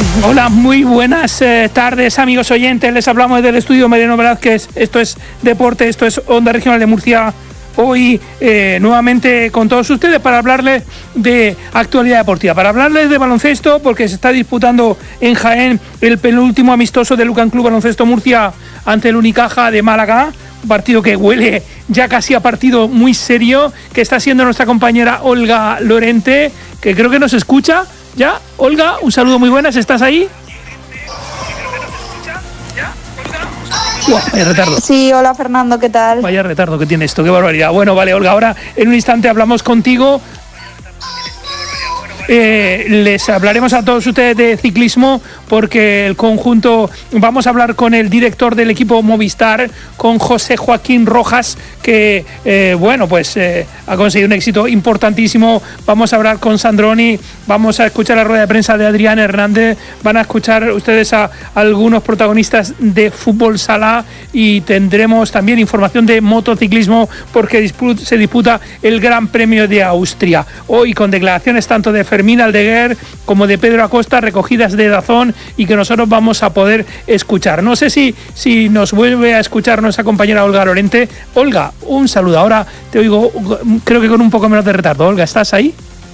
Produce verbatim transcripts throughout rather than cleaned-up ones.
Hola, muy buenas eh, tardes, amigos oyentes. Les hablamos desde el estudio Mariano Velázquez. Esto es Deporte, esto es Onda Regional de Murcia. Hoy eh, nuevamente con todos ustedes para hablarles de actualidad deportiva, para hablarles de baloncesto, porque se está disputando en Jaén el penúltimo amistoso del Lucan Club Baloncesto Murcia ante el Unicaja de Málaga. Un partido que huele ya casi a partido muy serio, que está siendo nuestra compañera Olga Lorente, que creo que nos escucha. Ya, Olga, un saludo muy buenas, ¿estás ahí? Uah, vaya retardo. Sí, hola Fernando, ¿qué tal? Vaya retardo que tiene esto, qué barbaridad. Bueno, vale, Olga, ahora en un instante hablamos contigo. Eh, les hablaremos a todos ustedes de ciclismo porque el conjunto, vamos a hablar con el director del equipo Movistar, con José Joaquín Rojas, que eh, bueno, pues eh, ha conseguido un éxito importantísimo. Vamos a hablar con Sandroni, vamos a escuchar la rueda de prensa de Adrián Hernández, van a escuchar ustedes a, a algunos protagonistas de fútbol sala y tendremos también información de motociclismo porque disputa, se disputa el Gran Premio de Austria. Hoy con declaraciones tanto de Fermín Aldeguer como de Pedro Acosta recogidas de Dazón y que nosotros vamos a poder escuchar. No sé si, si nos vuelve a escuchar nuestra compañera Olga Lorente. Olga, un saludo. Ahora te oigo, creo que con un poco menos de retardo. Olga, ¿estás ahí?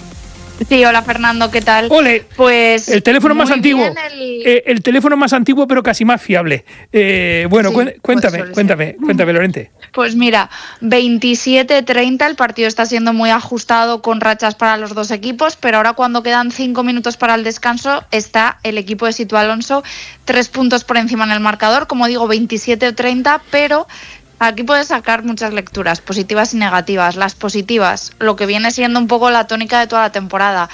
Sí, hola Fernando, ¿qué tal? Ole, pues el teléfono más antiguo, el... Eh, el teléfono más antiguo pero casi más fiable. Eh, bueno, sí, cuéntame, pues cuéntame, ser. cuéntame, Lorente. Pues mira, veintisiete treinta, el partido está siendo muy ajustado con rachas para los dos equipos, pero ahora cuando quedan cinco minutos para el descanso está el equipo de Situ Alonso tres puntos por encima en el marcador, como digo, veintisiete treinta, pero aquí puedes sacar muchas lecturas, positivas y negativas. Las positivas, lo que viene siendo un poco la tónica de toda la temporada,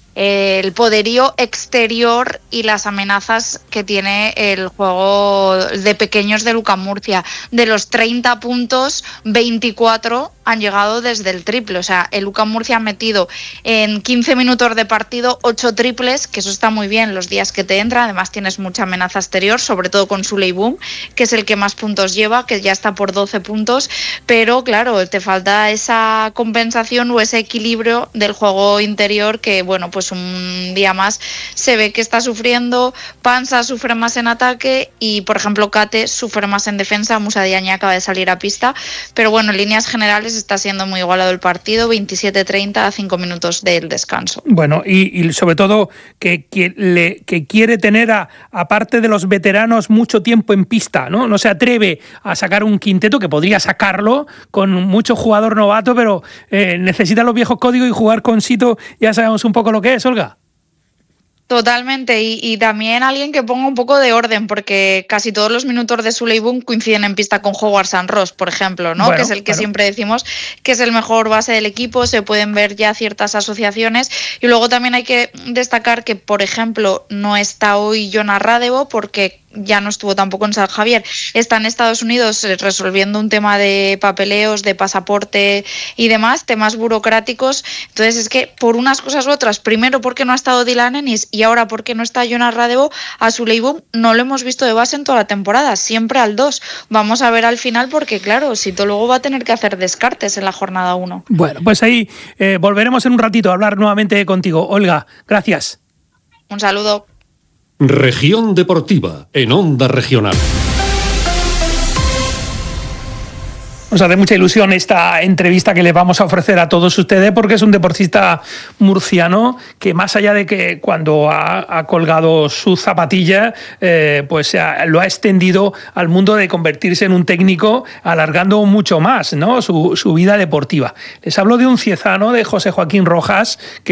el poderío exterior y las amenazas que tiene el juego de pequeños de Lucan Murcia. De los treinta puntos, veinticuatro han llegado desde el triple. O sea, el Lucan Murcia ha metido en quince minutos de partido ocho triples, que eso está muy bien los días que te entra. Además tienes mucha amenaza exterior, sobre todo con Suley Boom, que es el que más puntos lleva, que ya está por doce puntos. Pero claro, te falta esa compensación o ese equilibrio del juego interior que, bueno, pues un día más se ve que está sufriendo. Pansa sufre más en ataque y, por ejemplo, Kate sufre más en defensa. Musa Diagne acaba de salir a pista, pero bueno, en líneas generales está siendo muy igualado el partido, veintisiete treinta a cinco minutos del descanso. Bueno, y, y sobre todo que, que, le, que quiere tener, a, aparte de los veteranos, mucho tiempo en pista, ¿no? No se atreve a sacar un quinteto, que podría sacarlo con mucho jugador novato, pero eh, necesita los viejos códigos y jugar con Sito, ya sabemos un poco lo que es, Olga. Totalmente, y, y también alguien que ponga un poco de orden, porque casi todos los minutos de Suley Boom coinciden en pista con Howard San Ross, por ejemplo, ¿no? Bueno, que es el que claro. Siempre decimos que es el mejor base del equipo. Se pueden ver ya ciertas asociaciones, y luego también hay que destacar que, por ejemplo, no está hoy Jonas Radevo porque ya no estuvo tampoco en San Javier, está en Estados Unidos resolviendo un tema de papeleos, de pasaporte y demás, temas burocráticos. Entonces es que por unas cosas u otras, primero porque no ha estado Dylan Ennis y ahora porque no está Jonas Radevo, a Suley Boom no lo hemos visto de base en toda la temporada, siempre al dos. Vamos a ver al final porque claro, Sito luego va a tener que hacer descartes en la jornada uno. Bueno, pues ahí eh, volveremos en un ratito a hablar nuevamente contigo. Olga, gracias. Un saludo. Región Deportiva, en Onda Regional. Nos hace mucha ilusión esta entrevista que les vamos a ofrecer a todos ustedes porque es un deportista murciano que, más allá de que cuando ha, ha colgado su zapatilla, eh, pues ha, lo ha extendido al mundo de convertirse en un técnico, alargando mucho más, ¿no?, su, su vida deportiva. Les hablo de un ciezano, de José Joaquín Rojas, que